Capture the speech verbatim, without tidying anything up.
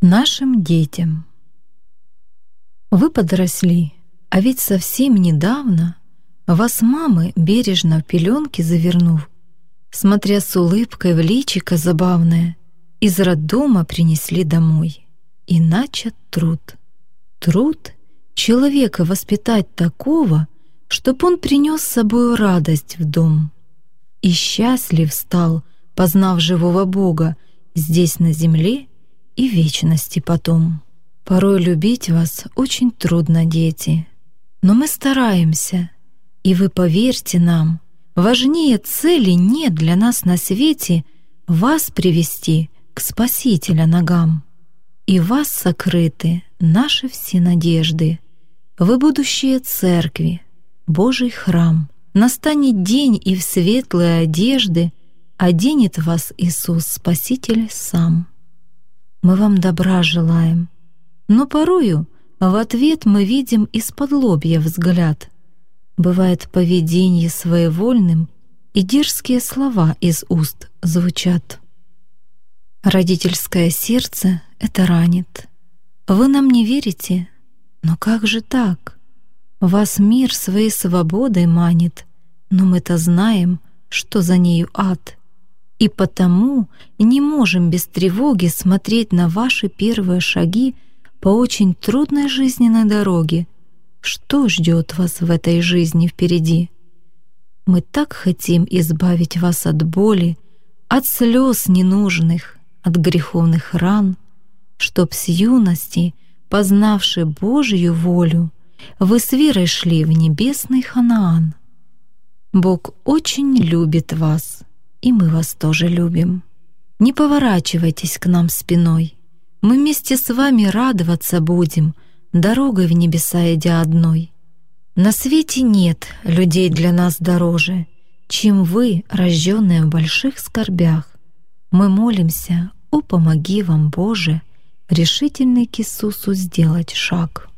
Нашим детям. Вы подросли, а ведь совсем недавно вас мамы, бережно в пеленки завернув, смотря с улыбкой в личико забавное, из роддома принесли домой. И начат труд. Труд человека воспитать такого, чтоб он принес с собою радость в дом. И счастлив стал, познав живого Бога здесь на земле и вечности потом. Порой любить вас очень трудно, дети, но мы стараемся, и вы поверьте нам, важнее цели нет для нас на свете вас привести к Спасителя ногам. И в вас сокрыты наши все надежды. Вы будущие церкви, Божий храм. Настанет день, и в светлые одежды оденет вас Иисус Спаситель сам. Мы вам добра желаем, но порою в ответ мы видим из-под лобья взгляд. Бывает поведение своевольным, и дерзкие слова из уст звучат. Родительское сердце это ранит. Вы нам не верите, но как же так? Вас мир своей свободой манит, но мы-то знаем, что за нею ад. И потому не можем без тревоги смотреть на ваши первые шаги по очень трудной жизненной дороге. Что ждет вас в этой жизни впереди? Мы так хотим избавить вас от боли, от слез ненужных, от греховных ран, чтоб с юности, познавши Божью волю, вы с верой шли в небесный Ханаан. Бог очень любит вас, и мы вас тоже любим. Не поворачивайтесь к нам спиной. Мы вместе с вами радоваться будем, дорогой в небеса идя одной. На свете нет людей для нас дороже, чем вы, рожденные в больших скорбях. Мы молимся, о, помоги вам, Боже, решительный к Иисусу сделать шаг.